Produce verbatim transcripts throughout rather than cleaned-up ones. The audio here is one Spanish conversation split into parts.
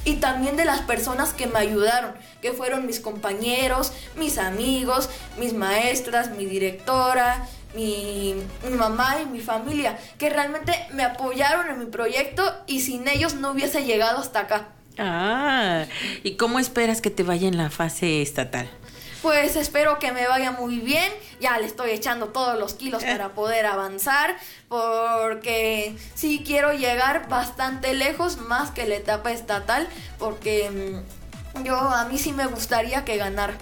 y también de las personas que me ayudaron, que fueron mis compañeros, mis amigos, mis maestras, mi directora, mi, mi mamá y mi familia, que realmente me apoyaron en mi proyecto y sin ellos no hubiese llegado hasta acá. Ah, ¿y cómo esperas que te vaya en la fase estatal? Pues espero que me vaya muy bien, ya le estoy echando todos los kilos para poder avanzar, porque sí quiero llegar bastante lejos, más que la etapa estatal, porque mmm, yo a mí sí me gustaría que ganara.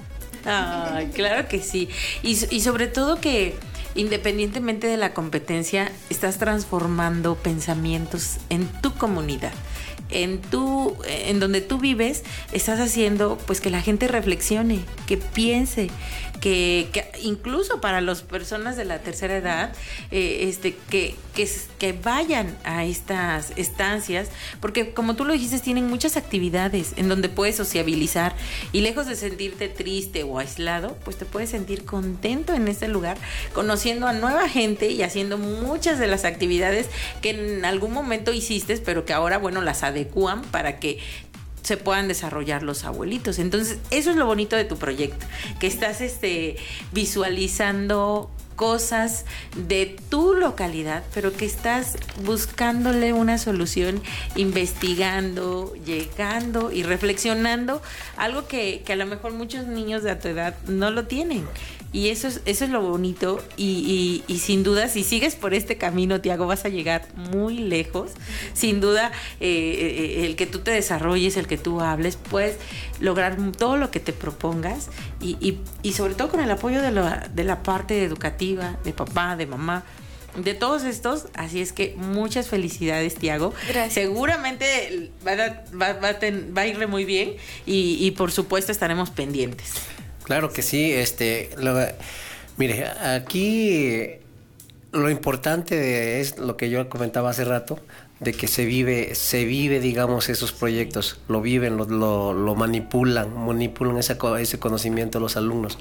Ah, claro que sí, y, y sobre todo que independientemente de la competencia, estás transformando pensamientos en tu comunidad. En tu, en donde tú vives, estás haciendo pues que la gente reflexione, que piense, que, que incluso para las personas de la tercera edad, eh, este, que, que, que vayan a estas estancias, porque como tú lo dijiste, tienen muchas actividades en donde puedes sociabilizar y lejos de sentirte triste o aislado, pues te puedes sentir contento en este lugar, conociendo a nueva gente y haciendo muchas de las actividades que en algún momento hiciste, pero que ahora, bueno, las adecuan para que se puedan desarrollar los abuelitos. Entonces, eso es lo bonito de tu proyecto, que estás este, visualizando cosas de tu localidad, pero que estás buscándole una solución, investigando, llegando y reflexionando, algo que, que a lo mejor muchos niños de tu edad no lo tienen. Y eso es, eso es lo bonito y, y, y sin duda, si sigues por este camino, Tiago, vas a llegar muy lejos. Sin duda, eh, el que tú te desarrolles, el que tú hables, puedes lograr todo lo que te propongas y, y, y sobre todo con el apoyo de la, de la parte educativa, de papá, de mamá, de todos estos. Así es que muchas felicidades, Tiago. Gracias. Seguramente va a, va, va a, ten, va a irle muy bien y, y por supuesto estaremos pendientes. Claro que sí, este, lo, mire, aquí lo importante de, es lo que yo comentaba hace rato, de que se vive, se vive, digamos, esos proyectos, lo viven, lo, lo, lo manipulan, manipulan esa, ese conocimiento los alumnos.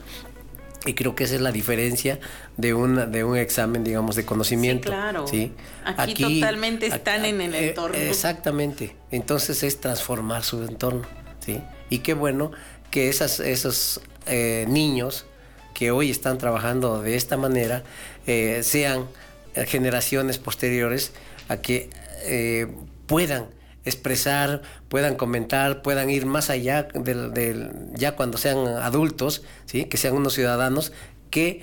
Y creo que esa es la diferencia de una, de un examen, digamos, de conocimiento. Sí, claro. ¿Sí? Aquí, aquí totalmente están aquí, en el eh, entorno. Exactamente. Entonces es transformar su entorno, ¿sí? Y qué bueno que esas, esos eh, niños que hoy están trabajando de esta manera eh, sean eh, generaciones posteriores a que eh, puedan expresar, puedan comentar, puedan ir más allá del, del ya cuando sean adultos, ¿sí? Que sean unos ciudadanos que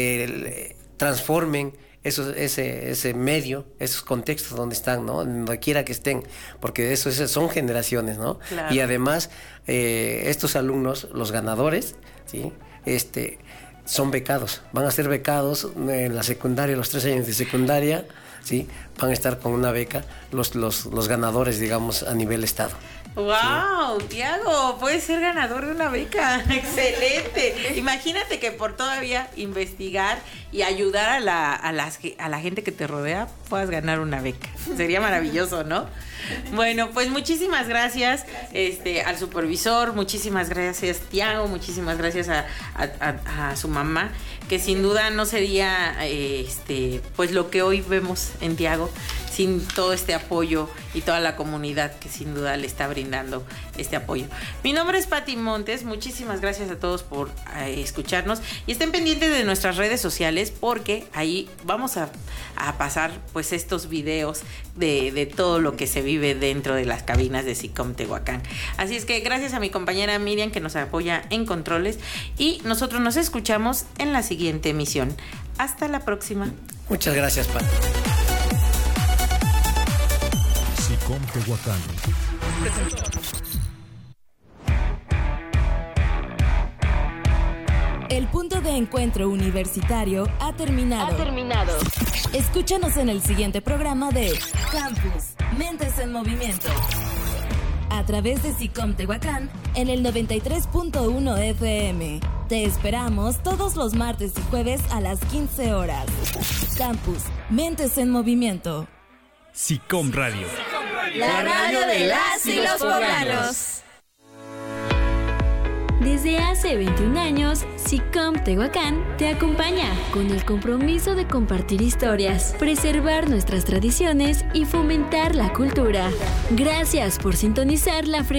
eh, transformen esos, ese, ese medio, esos contextos donde están, ¿no? Donde quiera que estén, porque eso, eso son generaciones, ¿no? Claro. Y además eh, estos alumnos, los ganadores, ¿sí? Este, son becados, van a ser becados en la secundaria, los tres años de secundaria, ¿sí? Van a estar con una beca los, los, los ganadores, digamos, a nivel estado. ¡Wow! Sí. Tiago, puedes ser ganador de una beca. ¡Excelente! Imagínate que por todavía investigar y ayudar a la, a, las, a la gente que te rodea puedas ganar una beca. Sería maravilloso, ¿no? Bueno, pues muchísimas gracias, este, al supervisor, muchísimas gracias, Tiago, muchísimas gracias a, a, a, a su mamá, que sin duda no sería este, pues lo que hoy vemos en Tiago sin todo este apoyo y toda la comunidad que sin duda le está brindando este apoyo. Mi nombre es Pati Montes, muchísimas gracias a todos por eh, escucharnos y estén pendientes de nuestras redes sociales porque ahí vamos a, a pasar pues estos videos de, de todo lo que se vive dentro de las cabinas de SICOM Tehuacán. Así es que gracias a mi compañera Miriam que nos apoya en controles y nosotros nos escuchamos en la siguiente emisión. Hasta la próxima. Muchas gracias, Pati. SICOM Tehuacán. El punto de encuentro universitario ha terminado. Ha terminado. Escúchanos en el siguiente programa de Campus, Mentes en Movimiento. A través de SICOM Tehuacán en el noventa y tres punto uno F M. Te esperamos todos los martes y jueves a las quince horas. Campus, Mentes en Movimiento. SICOM Radio. La radio de las y los poblanos. Desde hace veintiún años, SICOM Tehuacán te acompaña con el compromiso de compartir historias, preservar nuestras tradiciones y fomentar la cultura. Gracias por sintonizar la frecuencia